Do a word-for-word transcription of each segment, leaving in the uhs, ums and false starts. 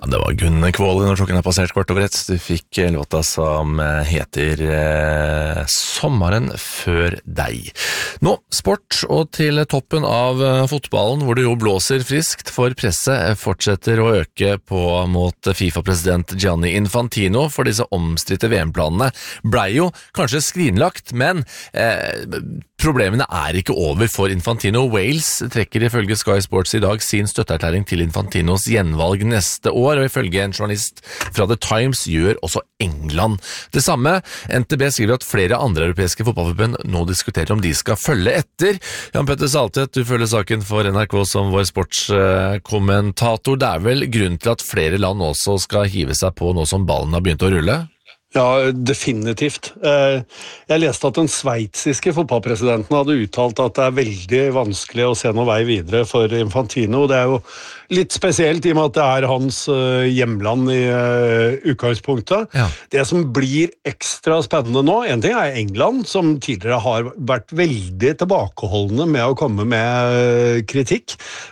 Det var Gunn Kvåle når klokken er passert kvart over ett. Du fikk låta som heter eh, Sommeren før deg. Nå, sport og til toppen av fotballen, hvor det jo blåser friskt, for presset fortsetter å øke på mot FIFA-president Gianni Infantino, for disse omstridte V M-planene ble jo kanskje skrinlagt, men eh, problemene er ikke over for Infantino. Wales trekker ifølge Sky Sports i dag sin støtteerklæring til Infantinos gjenvalg neste år, og ifølge en journalist fra The Times gjør også England det samme. N T B skriver at flere andre europeiske fotballforbund nå diskuterer om de skal følge etter. Jan Petter Saltvedt, du følger saken for N R K som vår sportskommentator. Det er vel grunn til at flere land også skal hive seg på nå som ballen har begynt å rulle? Ja, definitivt. Jeg leste at den sveitsiske fotballpresidenten hadde uttalt at det er veldig vanskelig å se noen vei videre for Infantino. Det er jo litt spesielt i og med at det er hans hjemland i utgangspunktet. Ja. Det som blir ekstra spennende nå, en ting er England, som tidligere har vært veldig tilbakeholdende med å komme med kritikk,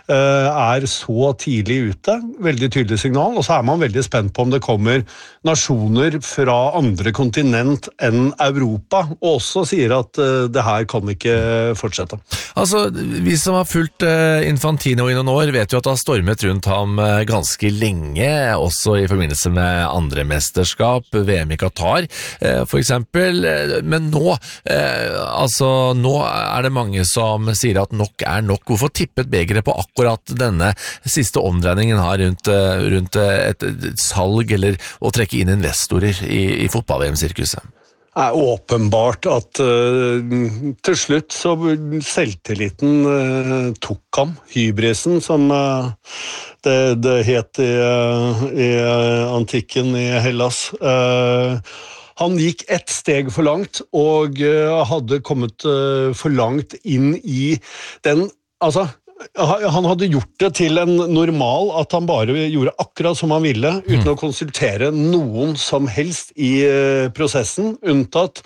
er så tidlig ute, veldig tydelig signal, og så er man veldig spent på om det kommer nasjoner fra andre kontinent enn Europa, og også sier at uh, det her kan ikke fortsette. Altså, vi som har fulgt uh, Infantino i noen år vet jo at det har stormet rundt ham uh, ganske lenge, også i forbindelse med andre mesterskap, V M i Qatar, uh, for eksempel, uh, men nå, uh, altså, nå er det mange som sier at nok er nok. Hvorfor tippet begeret på akkurat denne siste omdreiningen her rundt, uh, rundt uh, et, et salg eller å trekke inn investorer i i fotball-V M-sirkuset? Det er åpenbart at uh, til slutt så selvtilliten uh, tok ham, hybrisen som uh, det, det het i, uh, i uh, antikken i Hellas. Uh, han gikk ett steg for langt og uh, hadde kommet uh, for langt inn i den, altså han hadde gjort det til en normal at han bare gjorde akkurat som han ville, uten mm. å konsultere noen som helst i uh, prosessen, unntatt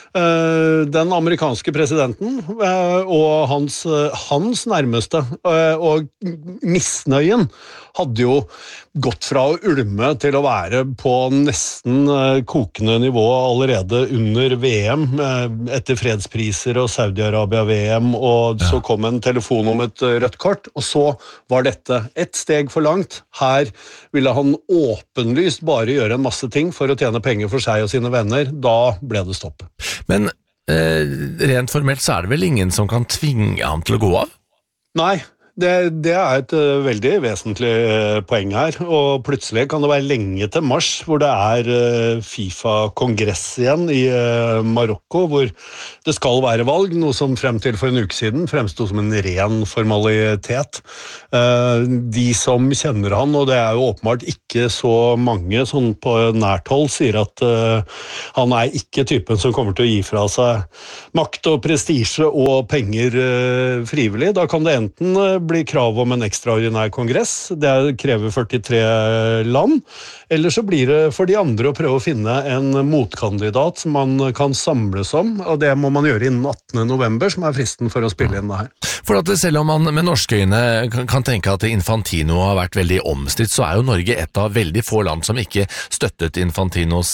uh, den amerikanske presidenten uh, og hans, uh, hans nærmeste. Uh, og misnøyen hadde jo gått fra å ulme til å være på nesten uh, kokende nivå allerede under V M, uh, etter fredspriser og Saudi-Arabia-V M, og ja. Så kom en telefon om et uh, rødt kort, og så var dette ett steg for langt. Her ville han åpenlyst bare gjøre en masse ting for å tjene penger for seg og sine venner. Da ble det stopp. Men eh, rent formelt så er det vel ingen som kan tvinge ham til å gå av? Nei. Det, det er et uh, veldig vesentlig uh, poeng her, og plutselig kan det være lenge til mars, hvor det er uh, FIFA-kongress igjen i uh, Marokko, hvor det skal være valg, noe som frem til for en uke siden fremstod som en ren formalitet. Uh, de som kjenner han, og det er jo åpenbart ikke så mange sånn på nært hold, sier at uh, han er ikke typen som kommer til å gi fra seg makt og prestisje og penger uh, frivillig. Da kan det enten uh, blir krav om en ekstraordinær kongress, det krever førtitre land, eller så blir det for de andre å prøve å finne en motkandidat som man kan samles om, og det må man gjøre innen attende november, som er fristen for å spille inn det her. For at selv om man med norske øyne kan tenke at Infantino har vært veldig omstridt, så er jo Norge et av veldig få land som ikke støttet Infantinos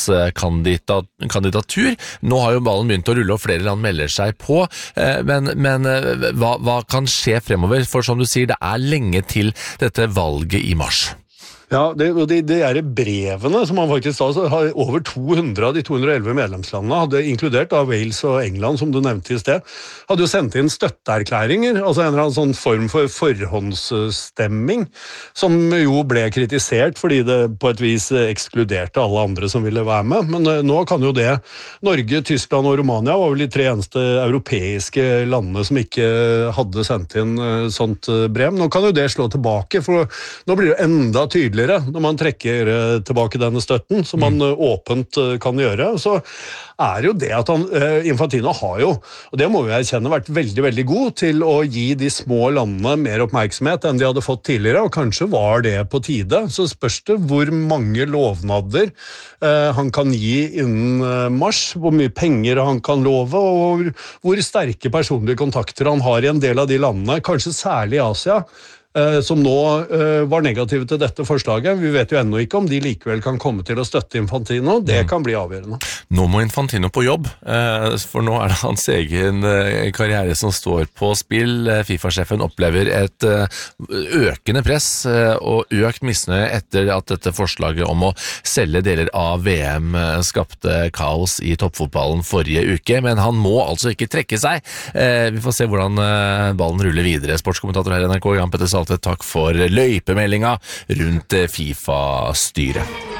kandidatur. Nå har jo ballen begynt å rulle, og flere land melder seg på, men, men hva, hva kan skje fremover? For som du sier, det er lenge til dette valget i mars. Ja, det, det, det er brevene som man faktisk da, har over to hundre av de to hundre og elleve medlemslandene, hadde inkludert av Wales og England, som du nevnte i sted, hadde jo sendt inn støtteerklæringer, altså en eller annen sånn form for forhåndsstemming, som jo ble kritisert fordi det på et vis ekskluderte alle andre som ville være med. Men nå kan jo det, Norge, Tyskland og Romania var vel de tre eneste europeiske landene som ikke hadde sendt inn sånt brev. Nå kan jo det slå tilbake, for nå blir det enda tydeligere når man trekker tilbake denne støtten, som man mm. åpent kan gjøre, så er jo det at han, Infantino har jo, og det må vi erkjenne, vært veldig, veldig god til å gi de små landene mer oppmerksomhet enn de hadde fått tidligere, og kanskje var det på tide. Så spørs det hvor mange lovnader eh, han kan gi innen mars, hvor mye penger han kan love, og hvor, hvor sterke personlige kontakter han har i en del av de landene, kanskje særlig i Asia, eh, som nå eh, var negative til dette forslaget. Vi vet jo ennå ikke om de likevel kan komme til å støtte Infantino. Det kan bli avgjørende. Nå må Infantino på jobb, eh, for nå er det hans egen eh, karriere som står på spill. FIFA-sjefen opplever et eh, økende press eh, og økt misnøye etter at dette forslaget om å selge deler av V M skapte kaos i toppfotballen forrige uke, men han må altså ikke trekke seg. Eh, vi får se hvordan eh, ballen ruller videre. Sportskommentator her i N R K, Jan Petter Saltvedt, takk for løypemeldinga rundt FIFA-styret.